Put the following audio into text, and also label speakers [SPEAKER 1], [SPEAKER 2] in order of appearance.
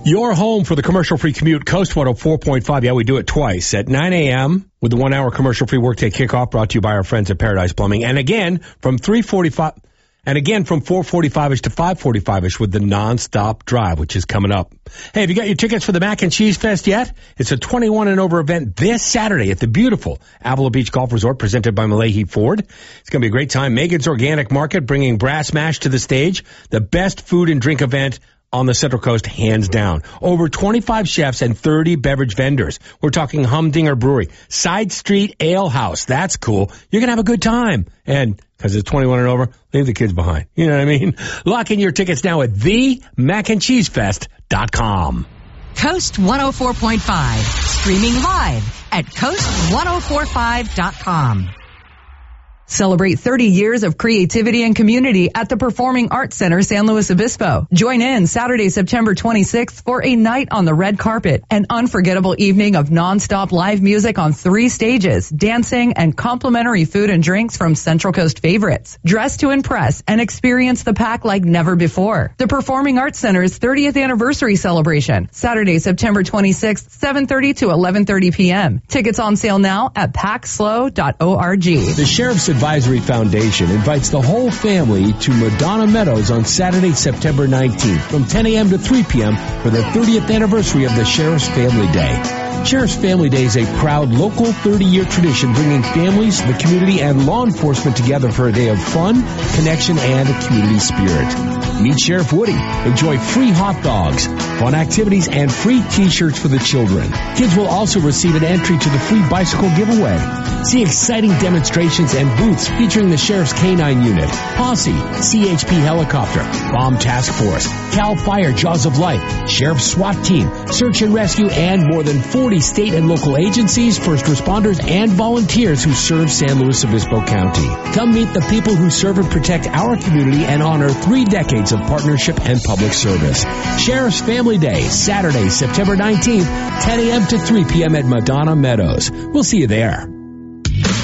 [SPEAKER 1] Your home for the commercial-free commute, Coast 104.5. Yeah, we do it twice at 9 a.m. with the 1-hour commercial-free workday kickoff brought to you by our friends at Paradise Plumbing. And again, from 3:45, and again from 4:45ish to 5:45ish with the nonstop drive, which is coming up. Hey, have you got your tickets for the Mac and Cheese Fest yet? It's a 21 and over event this Saturday at the beautiful Avila Beach Golf Resort presented by Malahi Ford. It's going to be a great time. Megan's Organic Market bringing Brass Mash to the stage. The best food and drink event on the Central Coast, hands down. Over 25 chefs and 30 beverage vendors. We're talking Humdinger Brewery, Side Street Ale House. That's cool. You're going to have a good time. And because it's 21 and over, leave the kids behind. You know what I mean? Lock in your tickets now at themacandcheesefest.com.
[SPEAKER 2] Coast 104.5, streaming live at coast1045.com. Celebrate 30 years of creativity and community at the Performing Arts Center, San Luis Obispo. Join in Saturday, September 26th for a night on the red carpet, an unforgettable evening of nonstop live music on 3 stages, dancing, and complimentary food and drinks from Central Coast favorites. Dress to impress and experience the pack like never before. The Performing Arts Center's 30th anniversary celebration, Saturday, September 26th, 7:30 to 11:30 p.m. Tickets on sale now at packslow.org.
[SPEAKER 1] The Sheriff's Advisory Foundation invites the whole family to Madonna Meadows on Saturday, September 19th from 10 a.m. to 3 p.m. for the 30th anniversary of the Sheriff's Family Day. Sheriff's Family Day is a proud local 30-year tradition bringing families, the community, and law enforcement together for a day of fun, connection, and a community spirit. Meet Sheriff Woody. Enjoy free hot dogs, fun activities, and free T-shirts for the children. Kids will also receive an entry to the free bicycle giveaway. See exciting demonstrations and booths featuring the Sheriff's K-9 Unit, Posse, CHP Helicopter, Bomb Task Force, CAL FIRE Jaws of Life, Sheriff's SWAT Team, Search and Rescue, and more than 40 state and local agencies, first responders, and volunteers who serve San Luis Obispo County. Come meet the people who serve and protect our community and honor 3 decades of partnership and public service. Sheriff's Family Day, Saturday, September 19th, 10 a.m. to 3 p.m. at Madonna Meadows. We'll see you there.